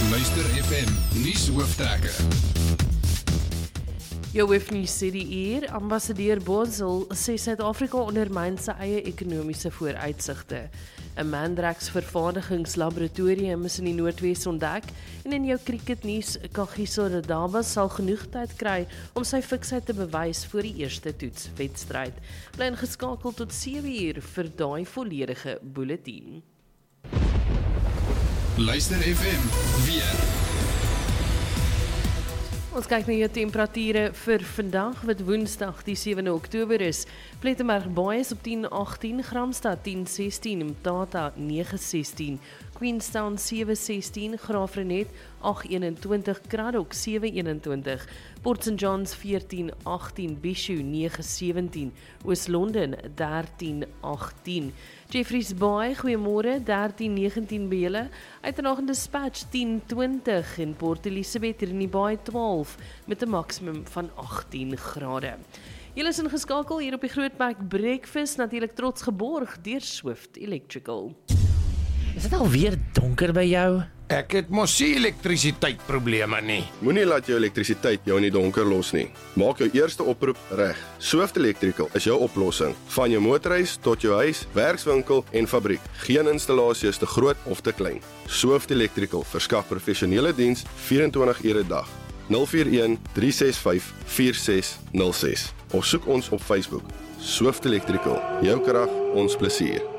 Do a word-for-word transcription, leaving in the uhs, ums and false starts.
Luister F M, nuus hooftrekke. Jou hoofnuus sê die uur, ambassadeur Bonsel sê Suid-Afrika ondermyn sy eie ekonomiese vooruitsigte. 'n Mandrax vervaardigingslaboratorium is in die Noordwes ontdek en in jou cricketnuus, Kagiso Radaba sal genoeg tyd kry om sy fiksheid te bewys voor die eerste toetswedstryd. Bly ingeskakel tot sewe uur vir daai volledige bulletin. Luister F M, weer. Ons kyk na jou temperature vir vandag, wat Woensdag die sewende Oktober is. Plettenberg Baai is op tien agttien, Gramstad tien sestien, Mtata nege sestien, Queenstown sewe sestien, Graafrenet agt eenentwintig, Kraddock sewe eenentwintig, Port Saint Johns veertien agttien, Bishu nege sewentien, Oos-London dertien agttien. Jeffreys Bay, goeiemôre, dertien negentien by julle. Uitenaag in Dispatch tien twintig en Port Elizabeth hier in die Baai twaalf met 'n maksimum van agttien grade. Julle is ingeskakel hier op die Grootmark Breakfast, natuurlik trots geborg deur Swift Electrical. Is dit alweer donker by jou? Ek het mos nie elektrisiteitprobleme nie. Moenie laat jou elektrisiteit jou in die donker los nie. Maak jou eerste oproep reg. Swift Electrical is jou oplossing. Van jou motorhuis tot jou huis, werkswinkel en fabriek. Geen installasie is te groot of te klein. Swift Electrical verskaf professionele diens vyf en twintig ure 'n dag. nul vier een, drie ses vyf, vier ses nul ses of soek ons op Facebook. Swift Electrical, jou krag, ons plesier.